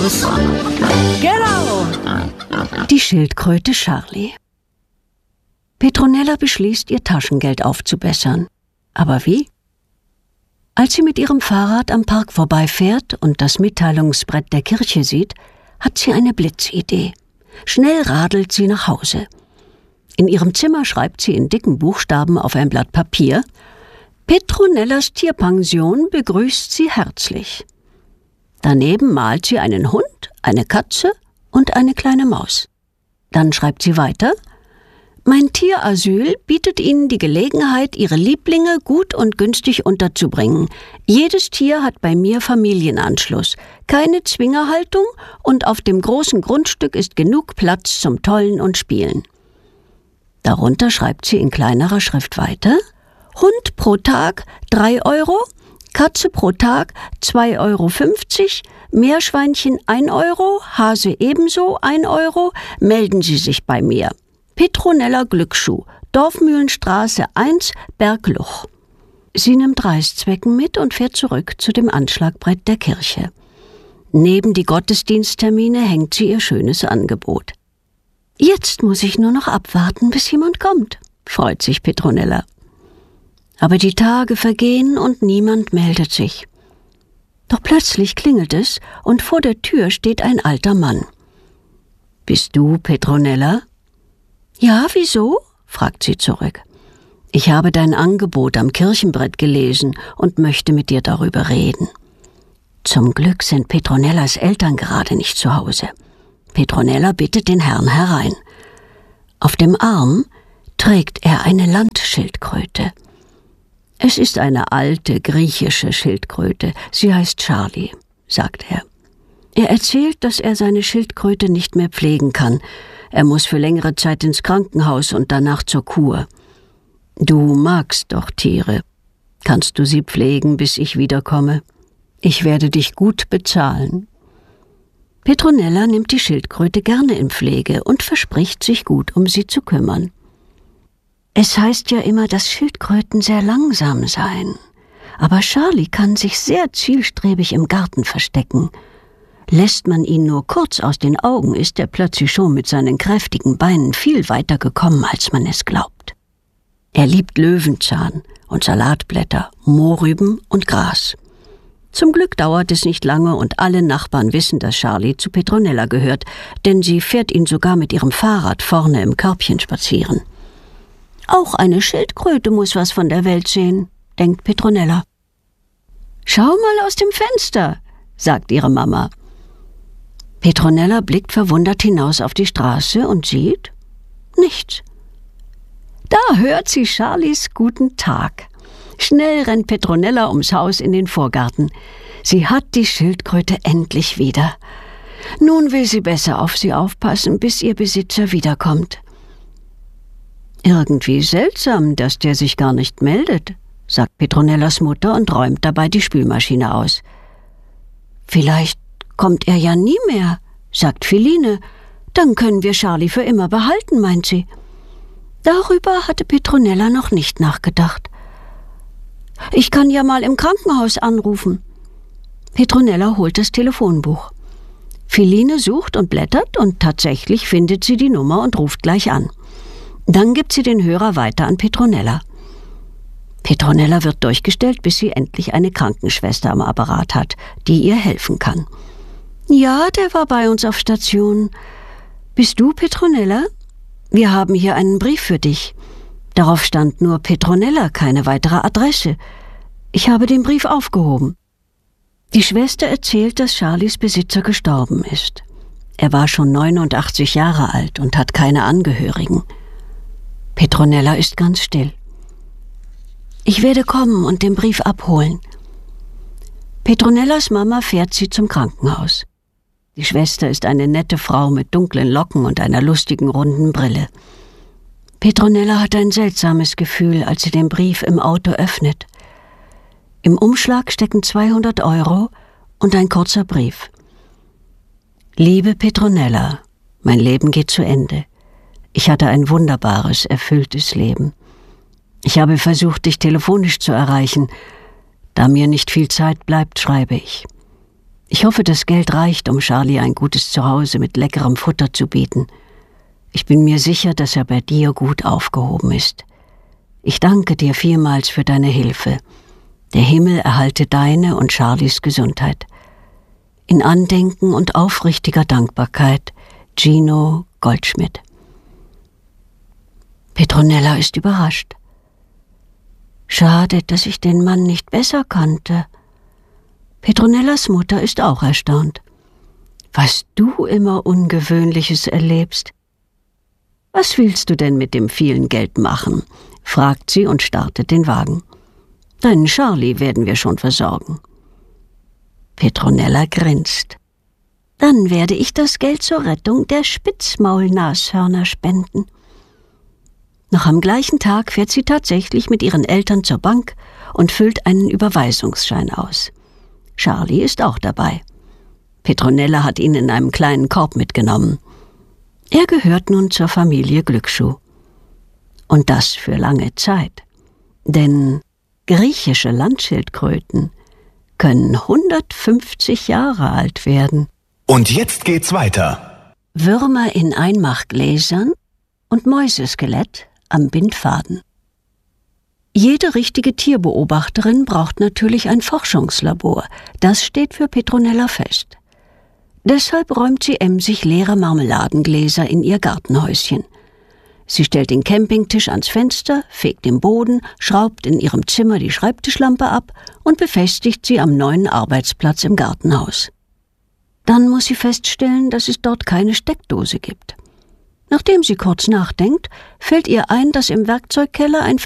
Genau! Die Schildkröte Charlie. Petronella beschließt, ihr Taschengeld aufzubessern. Aber wie? Als sie mit ihrem Fahrrad am Park vorbeifährt und das Mitteilungsbrett der Kirche sieht, hat sie eine Blitzidee. Schnell radelt sie nach Hause. In ihrem Zimmer schreibt sie in dicken Buchstaben auf ein Blatt Papier: Petronellas Tierpension begrüßt sie herzlich. Daneben malt sie einen Hund, eine Katze und eine kleine Maus. Dann schreibt sie weiter: Mein Tierasyl bietet Ihnen die Gelegenheit, Ihre Lieblinge gut und günstig unterzubringen. Jedes Tier hat bei mir Familienanschluss, keine Zwingerhaltung und auf dem großen Grundstück ist genug Platz zum Tollen und Spielen. Darunter schreibt sie in kleinerer Schrift weiter: Hund pro Tag 3 Euro, Katze pro Tag 2,50 Euro, Meerschweinchen 1 Euro, Hase ebenso 1 Euro, melden Sie sich bei mir. Petronella Glücksschuh, Dorfmühlenstraße 1, Bergluch. Sie nimmt Reißzwecken mit und fährt zurück zu dem Anschlagbrett der Kirche. Neben die Gottesdiensttermine hängt sie ihr schönes Angebot. Jetzt muss ich nur noch abwarten, bis jemand kommt, freut sich Petronella. Aber die Tage vergehen und niemand meldet sich. Doch plötzlich klingelt es und vor der Tür steht ein alter Mann. »Bist du Petronella?« »Ja, wieso?« fragt sie zurück. »Ich habe dein Angebot am Kirchenbrett gelesen und möchte mit dir darüber reden.« Zum Glück sind Petronellas Eltern gerade nicht zu Hause. Petronella bittet den Herrn herein. Auf dem Arm trägt er eine Landschildkröte. Es ist eine alte griechische Schildkröte. Sie heißt Charlie, sagt er. Er erzählt, dass er seine Schildkröte nicht mehr pflegen kann. Er muss für längere Zeit ins Krankenhaus und danach zur Kur. Du magst doch Tiere. Kannst du sie pflegen, bis ich wiederkomme? Ich werde dich gut bezahlen. Petronella nimmt die Schildkröte gerne in Pflege und verspricht, sich gut um sie zu kümmern. Es heißt ja immer, dass Schildkröten sehr langsam seien. Aber Charlie kann sich sehr zielstrebig im Garten verstecken. Lässt man ihn nur kurz aus den Augen, ist er plötzlich schon mit seinen kräftigen Beinen viel weiter gekommen, als man es glaubt. Er liebt Löwenzahn und Salatblätter, Mohrrüben und Gras. Zum Glück dauert es nicht lange und alle Nachbarn wissen, dass Charlie zu Petronella gehört, denn sie fährt ihn sogar mit ihrem Fahrrad vorne im Körbchen spazieren. Auch eine Schildkröte muss was von der Welt sehen, denkt Petronella. Schau mal aus dem Fenster, sagt ihre Mama. Petronella blickt verwundert hinaus auf die Straße und sieht nichts. Da hört sie Charlies guten Tag. Schnell rennt Petronella ums Haus in den Vorgarten. Sie hat die Schildkröte endlich wieder. Nun will sie besser auf sie aufpassen, bis ihr Besitzer wiederkommt. Irgendwie seltsam, dass der sich gar nicht meldet, sagt Petronellas Mutter und räumt dabei die Spülmaschine aus. Vielleicht kommt er ja nie mehr, sagt Philine. Dann können wir Charlie für immer behalten, meint sie. Darüber hatte Petronella noch nicht nachgedacht. Ich kann ja mal im Krankenhaus anrufen. Petronella holt das Telefonbuch. Philine sucht und blättert und tatsächlich findet sie die Nummer und ruft gleich an. Dann gibt sie den Hörer weiter an Petronella. Petronella wird durchgestellt, bis sie endlich eine Krankenschwester am Apparat hat, die ihr helfen kann. Ja, der war bei uns auf Station. Bist du Petronella? Wir haben hier einen Brief für dich. Darauf stand nur Petronella, keine weitere Adresse. Ich habe den Brief aufgehoben. Die Schwester erzählt, dass Charlies Besitzer gestorben ist. Er war schon 89 Jahre alt und hat keine Angehörigen. Petronella ist ganz still. Ich werde kommen und den Brief abholen. Petronellas Mama fährt sie zum Krankenhaus. Die Schwester ist eine nette Frau mit dunklen Locken und einer lustigen, runden Brille. Petronella hat ein seltsames Gefühl, als sie den Brief im Auto öffnet. Im Umschlag stecken 200 € und ein kurzer Brief. Liebe Petronella, mein Leben geht zu Ende. Ich hatte ein wunderbares, erfülltes Leben. Ich habe versucht, dich telefonisch zu erreichen. Da mir nicht viel Zeit bleibt, schreibe ich. Ich hoffe, das Geld reicht, um Charlie ein gutes Zuhause mit leckerem Futter zu bieten. Ich bin mir sicher, dass er bei dir gut aufgehoben ist. Ich danke dir vielmals für deine Hilfe. Der Himmel erhalte deine und Charlies Gesundheit. In Andenken und aufrichtiger Dankbarkeit, Gino Goldschmidt. Petronella ist überrascht. Schade, dass ich den Mann nicht besser kannte. Petronellas Mutter ist auch erstaunt. Was du immer Ungewöhnliches erlebst. Was willst du denn mit dem vielen Geld machen? Fragt sie und startet den Wagen. Deinen Charlie werden wir schon versorgen. Petronella grinst. Dann werde ich das Geld zur Rettung der Spitzmaulnashörner spenden. Noch am gleichen Tag fährt sie tatsächlich mit ihren Eltern zur Bank und füllt einen Überweisungsschein aus. Charlie ist auch dabei. Petronella hat ihn in einem kleinen Korb mitgenommen. Er gehört nun zur Familie Glücksschuh. Und das für lange Zeit. Denn griechische Landschildkröten können 150 Jahre alt werden. Und jetzt geht's weiter. Würmer in Einmachgläsern und Mäuseskelett am Bindfaden. Jede richtige Tierbeobachterin braucht natürlich ein Forschungslabor. Das steht für Petronella fest. Deshalb räumt sie emsig leere Marmeladengläser in ihr Gartenhäuschen. Sie stellt den Campingtisch ans Fenster, fegt den Boden, schraubt in ihrem Zimmer die Schreibtischlampe ab und befestigt sie am neuen Arbeitsplatz im Gartenhaus. Dann muss sie feststellen, dass es dort keine Steckdose gibt. Nachdem sie kurz nachdenkt, fällt ihr ein, dass im Werkzeugkeller ein